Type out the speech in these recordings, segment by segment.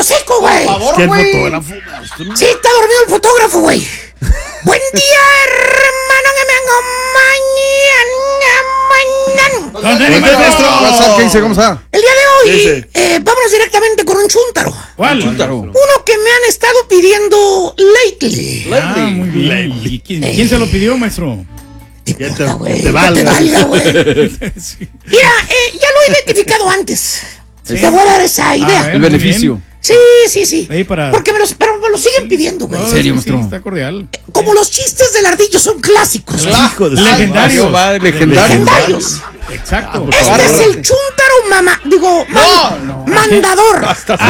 hocico, güey. Por favor, güey. Fotógrafo. Sí, está dormido el fotógrafo, güey. Buen día, hermano, que me acompañan. ¿Qué dice? ¿Cómo está? El día de hoy, vámonos directamente con un chúntaro. ¿Cuál? Chúntaro. Uno que me han estado pidiendo lately. Muy bien. ¿Quién se lo pidió, maestro? Te valga, güey. Sí. Mira, ya lo he identificado antes. Sí. Te voy a dar esa idea. ver, El beneficio. Sí. Ahí para- Porque me lo siguen pidiendo, güey. No, ¿En serio, sí, maestro? está cordial. Como los chistes del ardillo son clásicos. Hijo de legendario. Legendarios. Exacto. Este es el chúntaro mandador.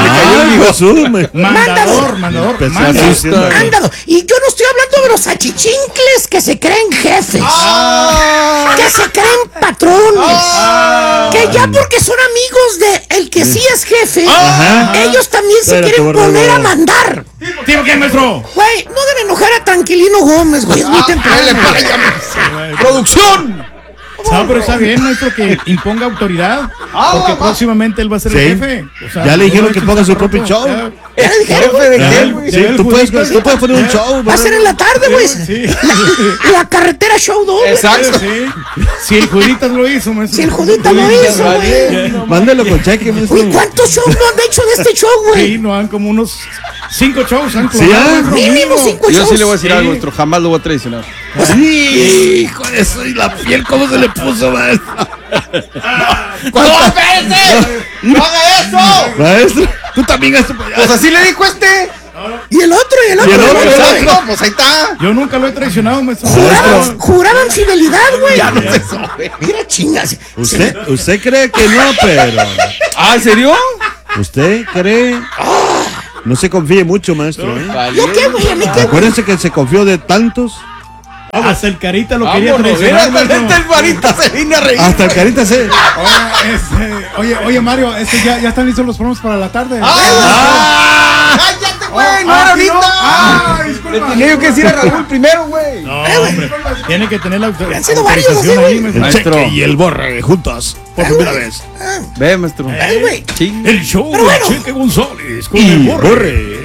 Mandador. Mandador. Y yo no estoy hablando de los achichincles que se creen jefes. Que se creen patrones. Que ya porque son amigos de el que sí es jefe, ellos también se quieren poner a mandar. ¿Tío qué, maestro? Güey, no deben enojar a Tranquilino Gómez, güey. Es muy temprano. ¡Producción! No, pero está bien, maestro, que imponga autoridad. Porque próximamente él va a ser el jefe. O sea, Ya le dijeron que ponga su propio show. Ya le dijeron, güey. Sí, tú puedes poner un show. Va a ser en la tarde, güey. Sí. La carretera show doble. Exacto. Sí. Si el Juditas lo hizo, maestro. Si el Judita lo hizo, güey. Mándelo con cheque. Uy, ¿cuántos shows no han hecho de este show, güey? Sí, no han como unos 5 shows. Han Sí, clonado, Mínimo 5 Yo shows. sí le voy a decir Sí. algo, maestro. Jamás lo voy a traicionar. Sí, hijo de eso. Y la piel, ¿cómo se le puso, maestro? ¡No, espérate! ¡No haga eso! Maestro, tú también has. Pues así le dijo este. Y el otro. Pues ahí está. Yo nunca lo he traicionado, maestro. Juraban fidelidad, güey. Ya no es eso, güey. Mira, chingas. Usted cree que no, pero. ¿Ah, en serio? ¿Usted cree? No se confíe mucho, maestro. ¿Yo qué, güey? ¿A mí qué, güey? Acuérdense que se confió de tantos. Hasta el Carita lo quería Vámonos, traicionar, mira, hasta maestro. el varita se vino a reír. Hasta el carita se. Oye, Mario, ya están listos los promos para la tarde. ¡Cállate, güey! ¡No era ahorita! Disculpa. Le tenía que decir a Raúl primero, güey. No, hombre. Tiene que tener la Han sido varios, autorización así, ahí, güey. El maestro. cheque y el borre juntos. Por primera vez. Ve, maestro. Ay, güey. Ching. El show Pero de bueno. Cheque González con Y el borre. borre.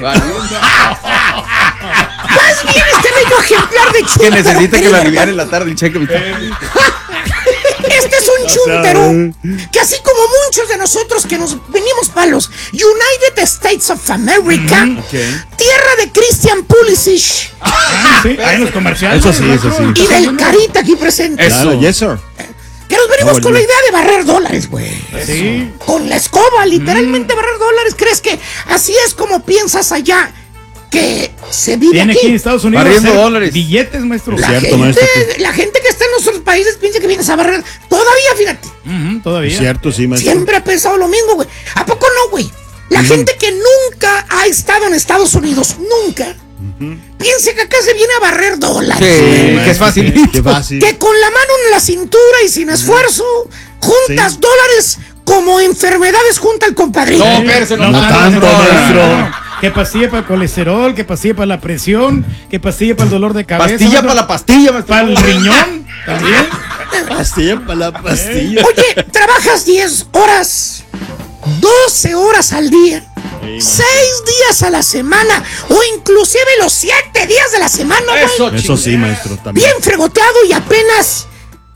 Más bien este bello ejemplar de Que chúntaro. necesita que lo aliviar en la tarde el cheque. Este es un chúntaro que así como muchos de nosotros que nos venimos para los United States of America, tierra de Christian Pulisic Sí, hay en los comerciales. Eso sí, eso sí. y del Carita aquí presente, Eso. Claro, yes, sir. que nos venimos con la idea de barrer dólares, güey. Sí. Con la escoba, literalmente barrer dólares. ¿Crees que así es como piensas allá que se vive Viene aquí en aquí? Estados Unidos a Barriendo hacer dólares. billetes, maestro. Cierto, maestro. La gente que está en nuestros países piensa que vienes a barrer. Todavía, fíjate. Todavía. Cierto, sí, maestro. Siempre ha pensado lo mismo, güey. ¿A poco no, güey? La gente que nunca ha estado en Estados Unidos, nunca, piensa que acá se viene a barrer dólares. Sí, que es fácil. Qué fácil. Que con la mano en la cintura y sin esfuerzo, juntas dólares como enfermedades junta el compadrito. No, espérese, no tanto, maestro. Que pastilla para el colesterol, que pastilla para la presión, que pastilla para el dolor de cabeza. Pastilla maestro. para la pastilla, maestro. Para el riñón también. Pastilla para la pastilla. Oye, trabajas 10 horas, 12 horas al día, 6 días a la semana o inclusive los 7 días de la semana, güey. Eso sí, maestro, también. Bien fregoteado y apenas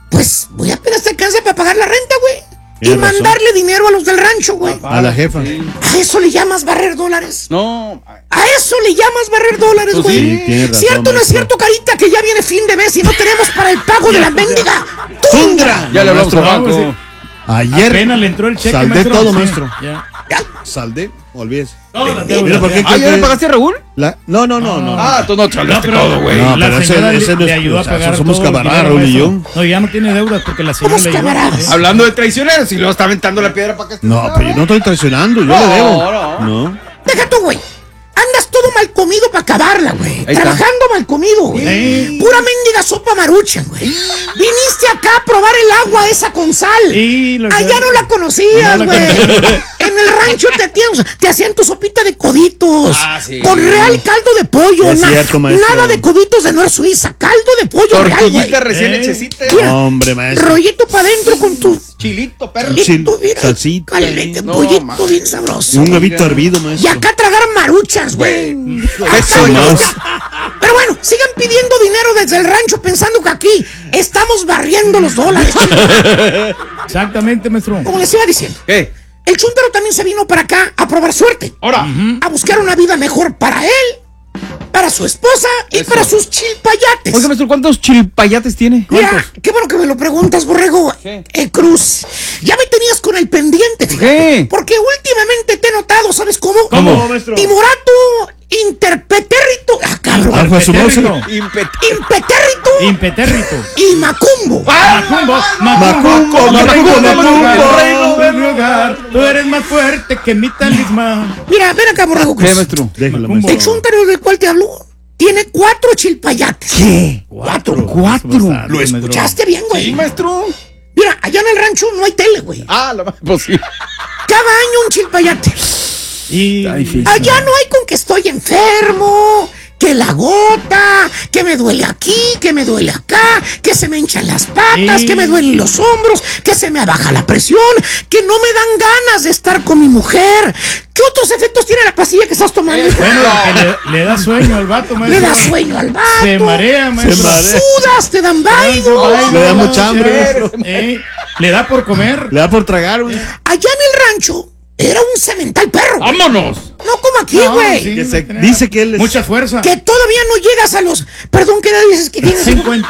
te alcanza para pagar la renta, güey. Y Tienes razón. mandarle dinero a los del rancho, güey. A la jefa. ¿A eso le llamas barrer dólares? No. ¿A eso le llamas barrer dólares, Pues güey? sí, tiene razón, ¿Cierto o no es maestro. cierto, Carita, que ya viene fin de mes y no tenemos para el pago de la mendiga tundra? Ya le hablamos a Maestro, Banco. Ayer Apenas le entró el cheque, saldé maestro. todo, Sí, maestro. ya. Saldé, olvídese. No, Mira, ¿por qué Ah, ¿ya le pagaste a Raúl? No. Ah, tú no charlaste todo, güey. No, la pero señora ese no le es- ayudó a o sea, pagar somos todo el camaradas, dinero, Raúl y yo. maestro. No, ya no tiene deudas porque la señora Somos le ayudó. camaradas. Hablando de traicioneros y luego está aventando la piedra para acá. No, pero yo no estoy traicionando, yo No, le debo. no. No. Deja tú, güey. Andas todo mal comido para acabarla, güey. Ahí Trabajando mal comido, güey. Pura mendiga sopa maruchan, güey. Viniste acá a probar el agua esa con sal. Allá no la conocías, No la güey. En el rancho te hacían tu sopita de coditos. Sí. Con real caldo de pollo. Es cierto, maestro. Nada de coditos de Nueva Suiza. Caldo de pollo real, güey. Tortillita recién hechecita. Mira, Hombre, maestro. rollito para adentro con tu Chilito, perro. chilito, mira, salsita. caliente, No, pollito ma. bien sabroso. Un huevito hervido, Y maestro. acá tragar maruchas, güey. Eso no. Pero bueno, sigan pidiendo dinero desde el rancho pensando que aquí estamos barriendo los dólares. Exactamente, maestro. Como les iba diciendo, ¿Qué? el chúntaro también se vino para acá a probar suerte. Ahora. A buscar una vida mejor para él, para su esposa y para sus chilpayates. Oiga, maestro, ¿cuántos chilpayates tiene? Mira, qué bueno que me lo preguntas, borrego. ¿Qué? Cruz, ya me tenías con el pendiente, fíjate. ¿Qué? Porque últimamente te he notado, ¿sabes cómo? ¿Cómo, maestro? Timorato interpetérrito. Ah, cabrón. Ah, fue su mozo. Impetérrito Impetérrito. y macumbo. Macumbo, Macumbo, Macumbo, de mi hogar. Tú eres más fuerte que mi talismán. Mira, ven acá, borrego ¿Qué, Cruz. maestro? Déjalo, Macumbo. El maestro. chúntaro del cual te habló tiene 4 chilpayates. ¿Qué? Cuatro. ¿Lo ¿Escuchaste bien, güey? Sí, maestro. Mira, allá en el rancho no hay tele, güey. Ah, la más posible. Cada año un chilpayate. Y Está difícil. Allá no hay con que estoy enfermo, que la gota, que me duele aquí, que me duele acá, que se me hinchan las patas, Sí. que me duelen los hombros, que se me baja la presión, que no me dan ganas de estar con mi mujer. ¿Qué otros efectos tiene la pastilla que estás tomando? bueno, que le da sueño al vato, maestro. Le da sueño al vato. Se marea, maestro. marea. Sudas, te dan vaino. Le da mucha hambre, maestro. Le da por comer. Le da por tragar, güey. Allá en el rancho era un cemental perro. ¡Vámonos! No como aquí, No, güey. sí, Que se- tenía dice que él es- mucha fuerza. Que todavía no llegas a los... Perdón, ¿qué edad dices que tienes?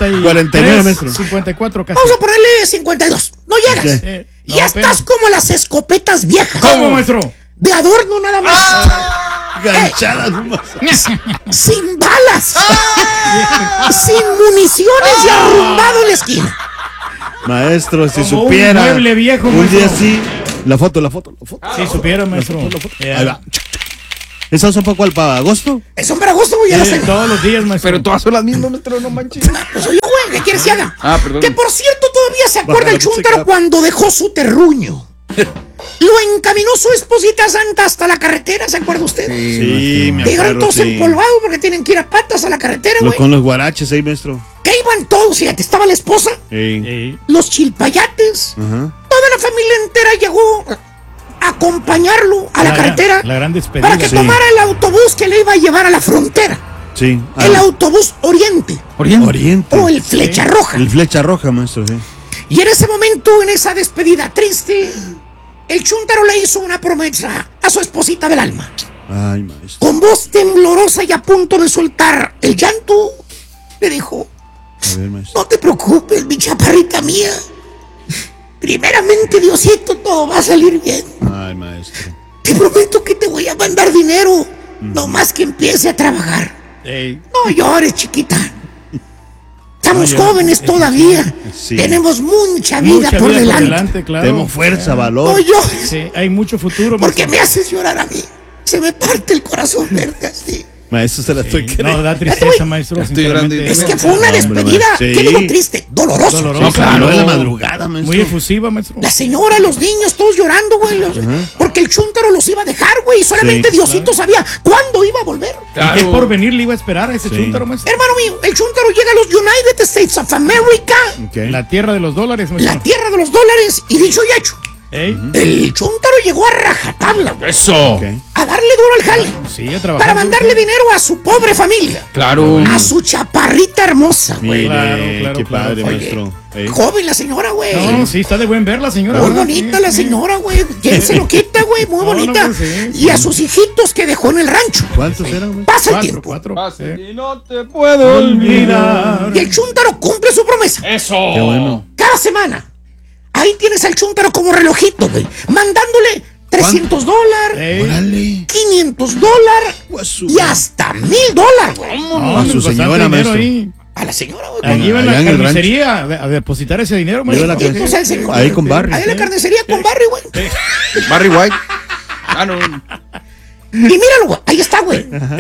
49, maestro. 54 casi. Vamos a ponerle 52. No llegas. No, Ya apenas. estás como las escopetas viejas. ¿Cómo, maestro? De adorno nada más. Ganchadas, nomás. Sin balas. Sin municiones y arrumbado en la esquina. Maestro, si Como supiera. un mueble viejo, Un día maestro. sí. La foto. Si supiera, maestro. Ahí va. ¿Esas son para cuál? ¿Para agosto? Son para agosto, güey, ya las tengo. Todos los días, maestro. Pero todas son las mismas, maestro, no manches. Pues soy yo, güey, ¿qué quieres que haga? Ah, perdón. Que por cierto, todavía se acuerda Baja la el chúntaro música. cuando dejó su terruño. Lo encaminó su esposita santa hasta la carretera, ¿se acuerda usted? Sí, me Llegaron acuerdo, todos sí. empolvados porque tienen que ir a patas a la carretera, güey. Con los guaraches ahí, maestro. Que iban todos, fíjate, estaba la esposa, Sí. los chilpayates, Ajá. toda la familia entera llegó a acompañarlo a la carretera La gran despedida. para que Sí. tomara el autobús que le iba a llevar a la frontera. Sí. El autobús Oriente Oriente. o el Flecha Roja. El flecha roja, maestro, sí. Y en ese momento, en esa despedida triste, el chúntaro le hizo una promesa a su esposita del alma. Ay, maestro. Con voz temblorosa y a punto de soltar el llanto, le dijo: A ver, maestro. no te preocupes, mi chaparrita mía. Primeramente, Diosito, todo va a salir bien. Ay, maestro. Te prometo que te voy a mandar dinero, no más que empiece a trabajar. No llores, chiquita. Estamos jóvenes todavía. Sí. Tenemos mucha vida por delante. claro. Tenemos fuerza, No valor. llores, Sí, hay mucho futuro. porque maestro. me haces llorar a mí. Se me parte el corazón verte así. Maestro, se la estoy No, queriendo. da tristeza, maestro. estoy llorando. sinceramente. Es que fue una Hombre, despedida, sí. ¿qué digo triste? Dolorosa. Dolorosa. No, claro, es la madrugada, maestro. Muy efusiva, maestro. La señora, los niños, todos llorando, güey. Porque el chúntaro los iba a dejar, güey. Y solamente Sí, Diosito sabía cuándo iba a volver. ¿Y qué por venir le iba a esperar a ese chúntaro, maestro? Hermano mío, el chúntaro llega a los United States of America, Ok. La tierra de los dólares, maestro. la tierra de los dólares, y dicho y hecho. Ey, El chúntaro llegó a rajatabla, güey, Eso. Ok. a darle duro al jale. sí, a trabajar. Para mandarle dinero a su pobre familia. Claro. A su chaparrita hermosa, güey. Mire, Claro, qué claro. padre, Oye, maestro. joven la señora, güey. No, sí, está de buen ver la señora. Muy ¿verdad? bonita Sí, la sí. señora, güey. ¿Quién se lo quita, güey? Muy No, bonita. no, pues, sí, Y a sus hijitos que dejó en el rancho. ¿Cuántos eran, maestro? Pasa el tiempo. Cuatro. Y no te puedo olvidar. Y el chúntaro cumple su promesa. Eso. Qué bueno. Cada semana. Ahí tienes al chúntaro como relojito, güey. Mandándole $300, Ey. Órale. $500 Guasu. y hasta $1,000, güey. No, A su bastante señora, dinero maestro. ahí. A la señora, güey. Allí iba en la allá en el carnicería a depositar ese dinero, Lleva la maestro. Entonces, él se encontró. Ahí con Barry. Ahí en la carnicería con Barry, güey. Barry White. Ah, no. Y míralo, güey. Ahí está, güey. Ey.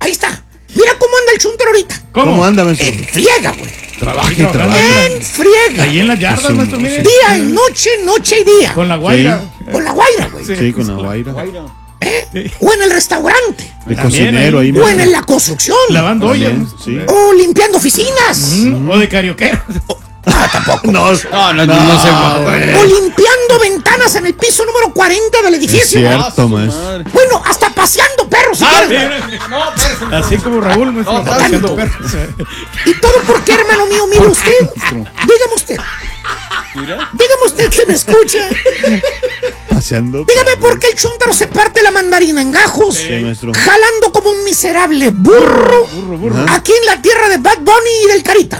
Ahí está. Mira cómo anda el chúntaro ahorita. ¿Cómo anda, maestro? En friega, güey. Trabaje y trabaje. En friega. Ahí en las yardas, maestro, mire. Día y noche, noche y día. Con la guaira. Con la guaira, güey. Sí, con la guaira. O en el restaurante. De También cocinero ahí. ahí. O en la construcción. Lavando ollas. Sí. O limpiando oficinas. O de carioquero. No sé. O limpiando ventanas en el piso número 40 del es edificio. cierto, maestro. Bueno, hasta paseando perros. si quieres. Así como Raúl, maestro. tanto. perros. Y todo porque, hermano mío, mire usted. Dígame usted. Dígame usted que me escucha. Paseando. Dígame por qué el chúntaro se parte la mandarina en gajos. Sí, maestro. Jalando como un miserable burro. Aquí en la tierra de Bad Bunny y del Carita.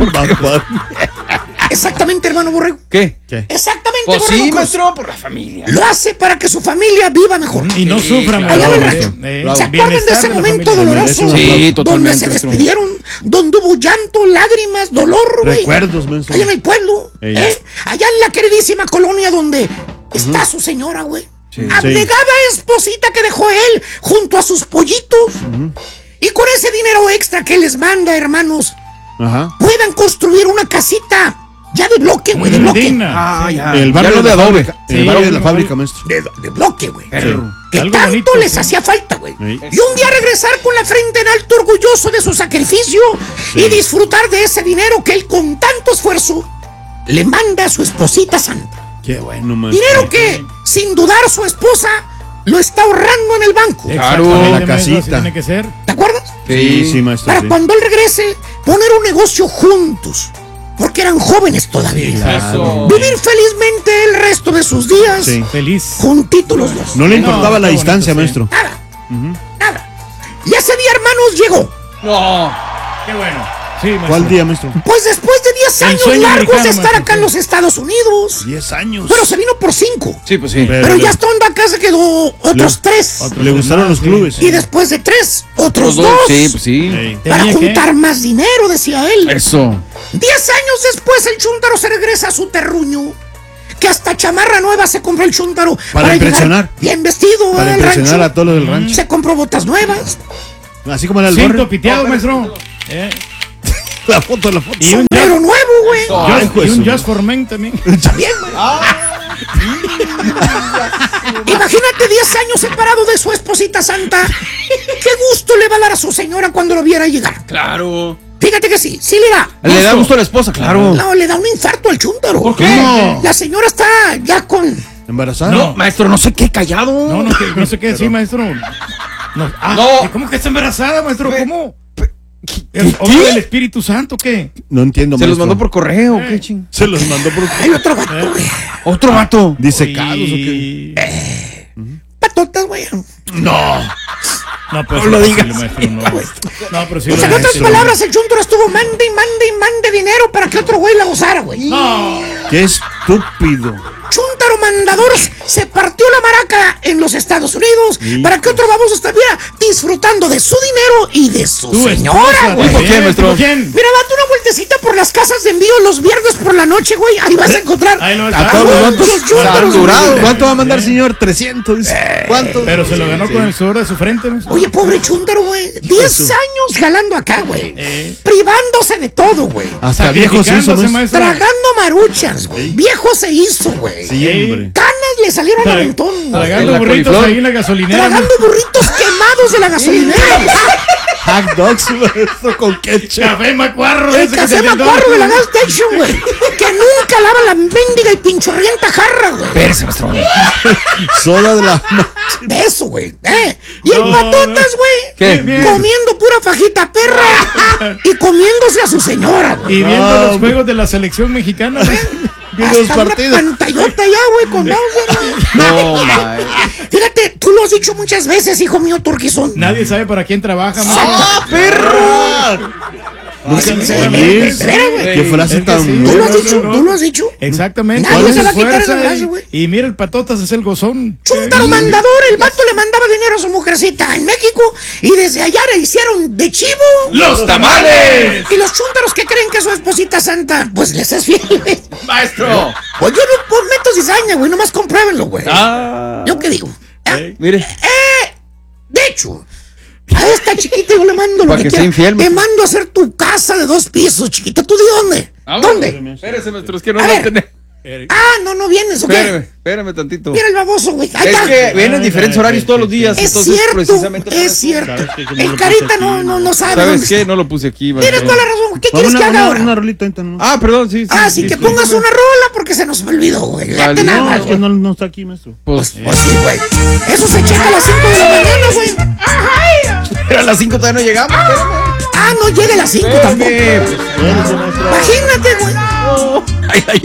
Exactamente, hermano Borrego. ¿Qué? Exactamente, Pues Borrego sí, Cruz. maestro, por la familia. Lo hace para que su familia viva mejor. Y no sufran, Allá en el maestro. rancho. ¿Se acuerdan de ese momento doloroso? Sí, Donde totalmente, se maestro. despidieron, donde hubo llanto, lágrimas, dolor, güey. Recuerdos, maestro. Allá en el pueblo, Ey. allá en la queridísima colonia donde está su señora, güey. Abnegada esposita que dejó él junto a sus pollitos. Y con ese dinero extra que les manda, hermanos, Ajá. puedan construir una casita ya de bloque, güey, de bloque. Digna. ya. El Ya barrio no de de la adobe. fábrica. Sí, El barrio de la sí. fábrica, maestro. De bloque, güey. Que Algo tanto bonito, les sí. hacía falta, güey. Sí. Y un día regresar con la frente en alto, orgulloso de su sacrificio y disfrutar de ese dinero que él con tanto esfuerzo le manda a su esposita santa. Qué bueno, maestro. Dinero que, sin dudar, su esposa lo está ahorrando en el banco. Exactamente, la maestro, así casita. tiene que ser. ¿Te acuerdas? Sí, maestro. Para Sí. cuando él regrese, poner un negocio juntos. Porque eran jóvenes todavía. Eso. Vivir felizmente el resto de sus días Sí. Feliz. juntitos los dos. No le importaba la está distancia, bonito, sí. maestro. Nada. Nada. Y ese día, hermanos, llegó. No. Qué bueno. Sí, maestro. ¿Cuál día, maestro? Pues después de 10 El años sueño largos de americano, estar acá maestro. en los Estados Unidos. 10 años. Pero se vino por 5. Sí, pues sí. Pero ya estando acá se quedó otros 3. Le gustaron los Sí. clubes. Y después de 3, otros Los 2. dos. Sí, pues sí. Ey. Para Tenía que- juntar más dinero, decía él. Eso. 10 años después el chúntaro se regresa a su terruño. Que hasta chamarra nueva se compró el chúntaro. Para llegar impresionar. bien vestido Para al impresionar rancho. a todos los del rancho. Se compró botas nuevas. Así como era el Cinto barrio. piteado, maestro. La foto, la foto. Y un Pero nuevo, güey. hijo de y un su- Just for Men también. También, güey. Imagínate 10 años separado de su esposita santa. Qué gusto le va a dar a su señora cuando lo viera llegar. Claro. Fíjate que sí, sí le da. Le da gusto a la esposa, claro. No, le da un infarto al chúntaro. ¿Por qué? No. La señora está ya con... ¿Embarazada? No, maestro, no sé qué callado. No, no sé qué decir, maestro. No. No. ¿Cómo que está embarazada, maestro? ¿Cómo? ¿Qué? ¿Es obra del Espíritu Santo o qué? No entiendo, Se los maestro. mandó por correo, qué ching. Se los mandó por... Hay otro vato, güey. Otro vato. ¿Disecados o qué? Patotas, güey. No. No, pues No lo sí, digas. maestro, no. No, pero sí Pues lo en otras maestro. palabras, el chúntaro estuvo mande y mande y mande dinero para que otro güey la gozara, güey. Qué estúpido. Chúntaro mandador se partió la maraca en los Estados Unidos para que otro baboso estuviera disfrutando de su dinero y de su Tu señora, esposa, güey. ¿Por qué, también, maestro? ¿por quién? Mira, date una vueltecita por las casas de envío los viernes por la noche, güey. Ahí vas a encontrar Ahí lo A está. todos los muchos vatos. chúntaros, Durado. güey. ¿Cuánto va a mandar, señor? 300, dice. ¿Cuánto? Pero se lo ganó con el sudor de su frente, maestro. Oye, pobre chúntaro, güey. 10 años jalando acá, güey. Privándose de todo, güey. Hasta viejo se hizo, Sacrificándose, maestro. maestro. Tragando maruchas, güey. Viejo se hizo, güey. Sí, hombre. Canas le salieron al montón, güey. Tragando La burritos coliflor. ahí en la gasolinera. Tragando burritos quemados de la gasolinera, güey. Hot dogs, maestro, con ketchup. Café macuarro. El ese que café te macuarro de la gas station, güey. Que nunca lava la mendiga y pinchorrienta jarra, güey. Espérese, maestro. Soda de la... De eso, güey. Y el No, patotas, güey. ¿Qué? Comiendo pura fajita perra. Y comiéndose a su señora, güey. Y viendo No, los hombre. juegos de la selección mexicana. Viendo los Hasta una partidos. pantallota ya, güey, con Bowser. No, maestro. Fíjate, tú lo has dicho muchas veces, hijo mío, Turquizón. Nadie sabe para quién trabaja, maestro. ¡Ah, perro! Nunca Sí, sí, oye, espera, güey. qué frase Es que tan... sí. Tú lo has No, dicho, no. tú lo has dicho. Exactamente. Nadie Con se su va a quitar ese fuerza brazo, güey. y mira, el patotas es el gozón. Chúntaro mandador, el vato le mandaba dinero a su mujercita en México y desde allá le hicieron de chivo. ¡Los tamales! Y los chúntaros que creen que su esposita santa, pues les es fiel, güey. Maestro. Pues yo no pues, meto cizaña, güey, nomás compruébenlo, güey. Ah. ¿Yo qué digo? Mire. De hecho, A esta chiquita yo le mando lo Pa' que que sea quiera. infiel, Te maestro. mando a hacer tu casa de 2 pisos, chiquita. ¿Tú de dónde? ¿Dónde? Espérese, maestro, es que no A lo ver. tenemos. No vienes, ¿o qué? Espérame tantito. Mira el baboso, güey. Ahí Es está. que vienen diferentes horarios todos los días. Es entonces, cierto, precisamente por es eso. cierto. ¿Sabes qué? Que no El lo carita puse aquí, no sabe dónde ¿Sabes qué? está. No lo puse aquí, Tienes maestro. toda la razón. ¿Qué quieres que haga ahora? Una rolita ahorita, ¿no? Ah, perdón, sí. Así que pongas una rola porque se nos olvidó, güey. Vale. Fíjate nada No, más, es que güey. no está aquí, maestro. Pues, Pues sí, güey. Eso se checa a las 5 de la mañana, güey. pero a las 5 todavía no llegamos. No llega a las 5 tampoco. Espérame. Espérese, maestro. Imagínate, güey. Ay, ay,